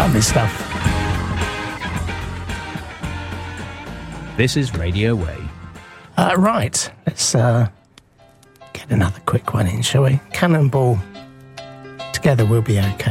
Lovely stuff. This is Radio Way. Right, let's get another quick one in, shall we? Cannonball, Together We'll Be Okay.